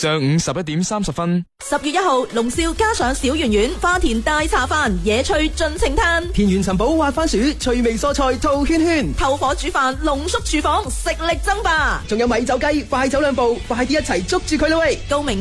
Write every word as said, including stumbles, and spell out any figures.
上午十一點三十分。 十月一號，龍少加上小圓圓花田大茶飯，野趣盡情嘆， 田園尋寶挖番薯，趣味蔬菜套圈圈， 透火煮飯濃縮廚房，食力爭霸。 仲有米酒雞，快走兩步，快啲一齊捉住佢啦喂！ 高明